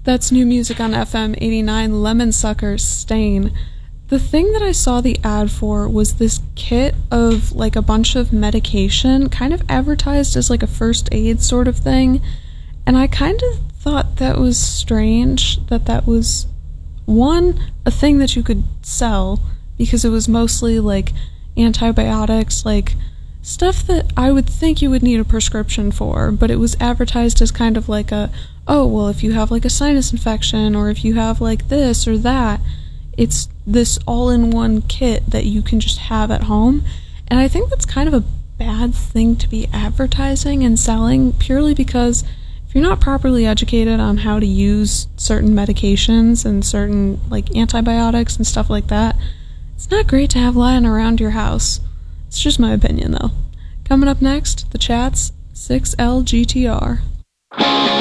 That's new music on FM 89, Lemonsucker, Stain. The thing that I saw the ad for was this kit of like a bunch of medication, kind of advertised as like a first aid sort of thing. And I kind of thought that was strange that was, one, a thing that you could sell, because it was mostly like antibiotics, like stuff that I would think you would need a prescription for, but it was advertised as kind of like a, oh, well, if you have like a sinus infection, or if you have like this or that, it's this all-in-one kit that you can just have at home. And I think that's kind of a bad thing to be advertising and selling, purely because if you're not properly educated on how to use certain medications and certain like antibiotics and stuff like that, it's not great to have lying around your house. It's just my opinion, though. Coming up next, the chats, 6LGTR.